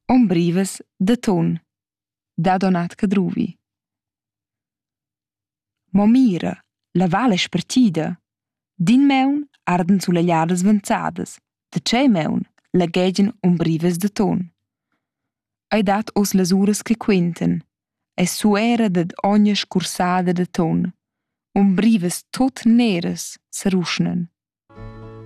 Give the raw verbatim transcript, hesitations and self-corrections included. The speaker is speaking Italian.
Ombrivas da ton, da Donat Cadruvi. Mo mira, la val è spartida. D'in maun ardan sulla gliadas vanzadas, da tschei maun laghegian ombrivas da ton. Ei dat os las uras che quentan, e suera dad ogna scursada da ton, ombrivas tut neras s'aruschnan.